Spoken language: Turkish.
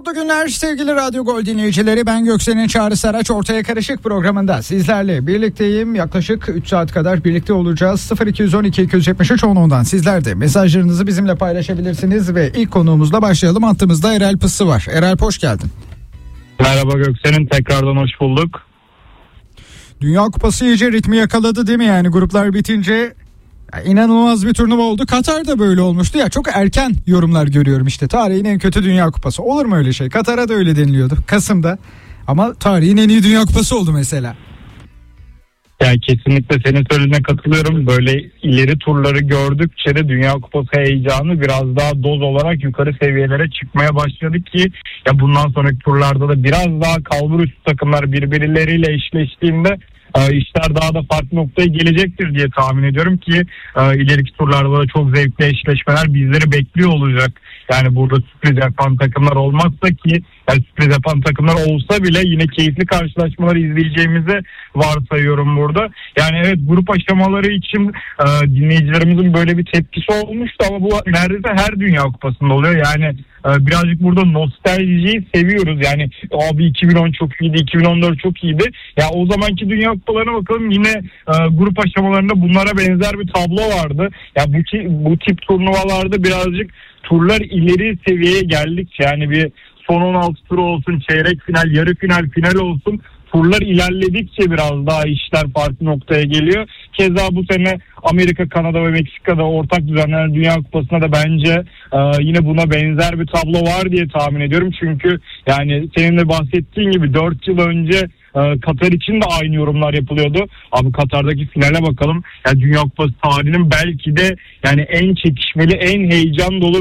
Mutlu günler sevgili Radyo Gol dinleyicileri. Ben Göksel'in Çağrı Saraç Ortaya Karışık programında sizlerle birlikteyim. Yaklaşık 3 saat kadar birlikte olacağız. 0212 273 10'dan sizler de mesajlarınızı bizimle paylaşabilirsiniz ve ilk konuğumuzla başlayalım. Hattımızda Erel Pıssı var. Erel, hoş geldin. Merhaba Göksel'in, tekrardan hoş bulduk. Dünya Kupası iyice ritmi yakaladı değil mi? Yani gruplar bitince inanılmaz bir turnuva oldu. Katar'da böyle olmuştu ya, çok erken yorumlar görüyorum işte. Tarihin en kötü Dünya Kupası. Olur mu öyle şey? Katar'a da öyle deniliyordu Kasım'da. Ama tarihin en iyi Dünya Kupası oldu mesela. Yani kesinlikle senin söylediğine katılıyorum. Böyle ileri turları gördükçe de Dünya Kupası heyecanı biraz daha doz olarak yukarı seviyelere çıkmaya başladı ki ya bundan sonraki turlarda da biraz daha kalburüstü takımlar birbirleriyle eşleştiğinde işler daha da farklı noktaya gelecektir diye tahmin ediyorum ki ileriki turlarda da çok zevkli eşleşmeler bizleri bekliyor olacak. Yani burada sürpriz yapan takımlar olmazsa ki yani sürpriz yapan takımlar olsa bile yine keyifli karşılaşmaları izleyeceğimizi varsayıyorum burada. Yani evet, grup aşamaları için dinleyicilerimizin böyle bir tepkisi olmuştu ama bu neredeyse her Dünya Kupası'nda oluyor. Yani birazcık burada nostaljiyi seviyoruz. Yani abi 2010 çok iyiydi, 2014 çok iyiydi. Ya o zamanki Dünya Kupalarına bakalım, yine grup aşamalarında bunlara benzer bir tablo vardı. Ya bu tip turnuvalarda birazcık turlar ileri seviyeye geldikçe, yani bir son 16 tur olsun, çeyrek final, yarı final, final olsun, turlar ilerledikçe biraz daha işler farklı noktaya geliyor. Keza bu sene Amerika, Kanada ve Meksika'da ortak düzenlenen Dünya Kupası'na da bence yine buna benzer bir tablo var diye tahmin ediyorum. Çünkü yani senin de bahsettiğin gibi 4 yıl önce Katar için de aynı yorumlar yapılıyordu. Abi Katar'daki finale bakalım. Yani Dünya Kupası tarihinin belki de yani en çekişmeli, en heyecan dolu